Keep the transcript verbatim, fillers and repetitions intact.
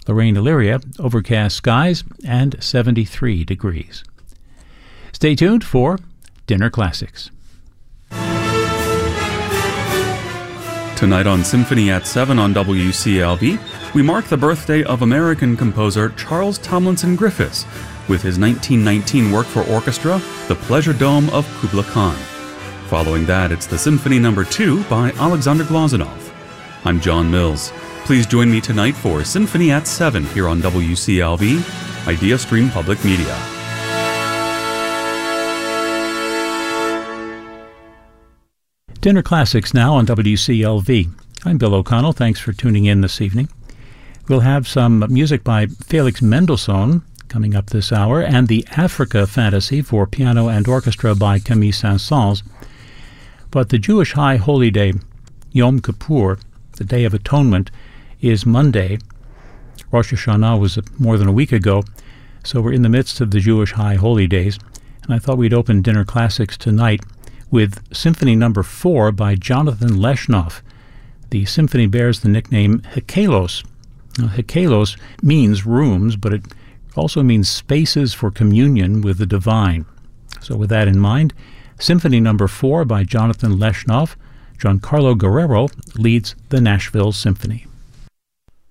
Lorraine, Elyria, overcast skies and seventy-three degrees. Stay tuned for Dinner Classics. Tonight on Symphony at seven on W C L V, we mark the birthday of American composer Charles Tomlinson Griffiths with his nineteen nineteen work for orchestra, The Pleasure Dome of Kubla Khan. Following that, it's the Symphony Number two by Alexander Glazunov. I'm John Mills. Please join me tonight for Symphony at seven here on W C L V, Idea Stream Public Media. Dinner Classics now on W C L V. I'm Bill O'Connell. Thanks for tuning in this evening. We'll have some music by Felix Mendelssohn coming up this hour, and the Africa Fantasy for piano and orchestra by Camille Saint-Saëns. But the Jewish High Holy Day, Yom Kippur, the Day of Atonement, is Monday. Rosh Hashanah was more than a week ago, so we're in the midst of the Jewish High Holy Days, and I thought we'd open Dinner Classics tonight with Symphony Number four by Jonathan Leshnoff. The symphony bears the nickname Hekalos. Now, Hekalos means rooms, but it also means spaces for communion with the divine. So with that in mind, Symphony Number four by Jonathan Leshnoff. Giancarlo Guerrero leads the Nashville Symphony.